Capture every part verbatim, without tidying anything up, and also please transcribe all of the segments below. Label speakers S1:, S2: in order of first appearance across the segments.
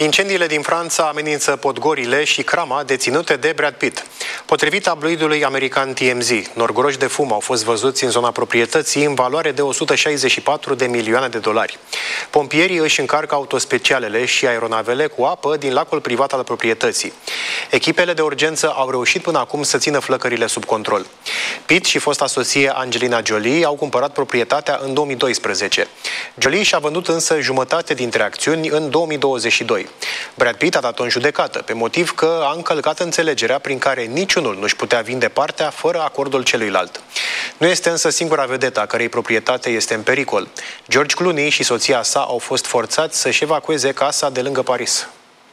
S1: Incendiile din Franța amenință podgorile și crama deținute de Brad Pitt. Potrivit tabloidului american T M Z, norgoroși de fum au fost văzuți în zona proprietății în valoare de o sută șaizeci și patru de milioane de dolari. Pompierii își încarcă autospecialele și aeronavele cu apă din lacul privat al proprietății. Echipele de urgență au reușit până acum să țină flăcările sub control. Pitt și fosta soție Angelina Jolie au cumpărat proprietatea în două mii doisprezece. Jolie și-a vândut însă jumătate dintre acțiuni în două mii douăzeci și doi. Brad Pitt a dat-o în judecată, pe motiv că a încălcat înțelegerea prin care niciunul nu-și putea vinde partea fără acordul celuilalt. Nu este însă singura vedetă a cărei proprietate este în pericol. George Clooney și soția sa au fost forțați să-și evacueze casa de lângă Paris.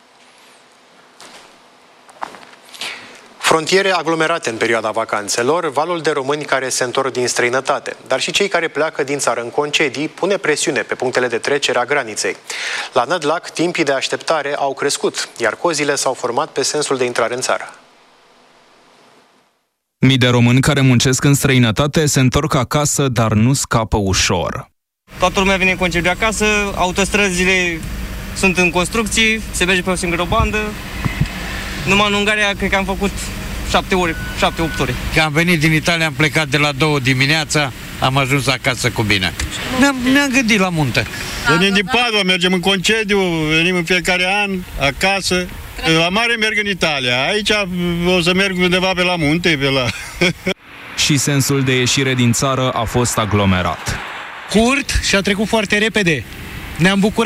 S1: Frontiere aglomerate în perioada vacanțelor, valul de români care se întorc din străinătate, dar și cei care pleacă din țară în concedii, pune presiune pe punctele de trecere a graniței. La Nădlac, timpii de așteptare au crescut, iar cozile s-au format pe sensul de intrare în țară.
S2: Mii de români care muncesc în străinătate se întorc acasă, dar nu scapă ușor.
S3: Toată lumea vine în concediu acasă, autostrăzile sunt în construcții, se merge pe o singură bandă. Numai în Ungaria, cred că am făcut șapte ore, șapte, opt ore.
S4: Că am venit din Italia, am plecat de la două dimineața, am ajuns acasă cu bine. Ne-am, ne-am gândit la munte.
S5: Venim din Padova, mergem în concediu, venim în fiecare an, acasă. La mare merg în Italia, aici o să merg undeva pe la munte, pe la...
S2: Și sensul de ieșire din țară a fost aglomerat.
S6: Curt și a trecut foarte repede. Ne-am bucurat.